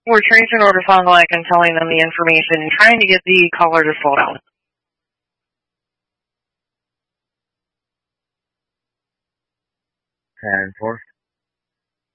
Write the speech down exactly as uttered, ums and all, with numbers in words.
We're tracing orders on the leg and telling them the information, trying to get the caller to slow down. ten four.